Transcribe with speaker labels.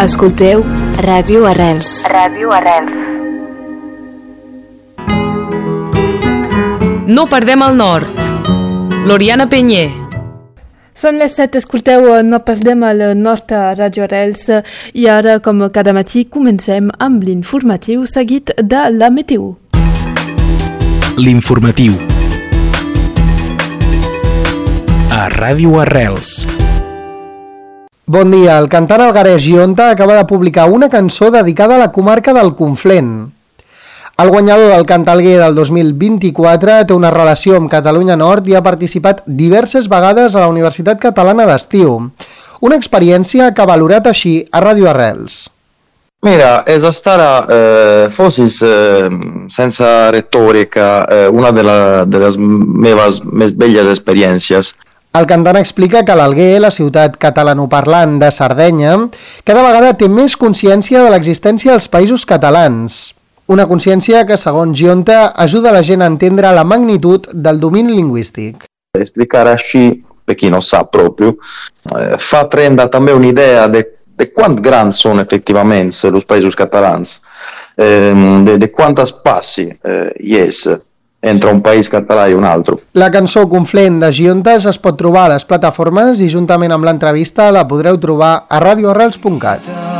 Speaker 1: Escolteu Ràdio Arrels.
Speaker 2: Ràdio Arrels.
Speaker 3: No perdem el nord. L'Oriana Penyer.
Speaker 4: Són les 7, escolteu No perdem el nord a Ràdio Arrels i ara, com cada matí, comencem amb l'informatiu seguit de la meteo.
Speaker 5: L'informatiu a Ràdio Arrels.
Speaker 6: Bon dia, el cantant alguerès Gionta acaba de publicar una cançó dedicada a la comarca del Conflent. El guanyador del Cantalguer del 2024 té una relació amb Catalunya Nord i ha participat diverses vegades a la Universitat Catalana d'Estiu. Una experiència que ha valorat així a Ràdio Arrels.
Speaker 7: Mira, è stata forse senza retorica una delle mie belle esperienze.
Speaker 6: El cantant explica que l'Alguer, la ciutat catalanoparlant de Sardenya, cada vegada té més consciència de l'existència dels països catalans. Una consciència que, segons Gionta, ajuda la gent a entendre la magnitud del domini lingüístic.
Speaker 7: Esplicare així, per chi non sa proprio, fa prendere també un'idea de quant grans sono effettivamente los països catalans, de quanti spazi entre un país català i un altre.
Speaker 6: La cançó Conflent de Giontes es pot trobar a les plataformes i juntament amb l'entrevista la podreu trobar a radioarrels.cat.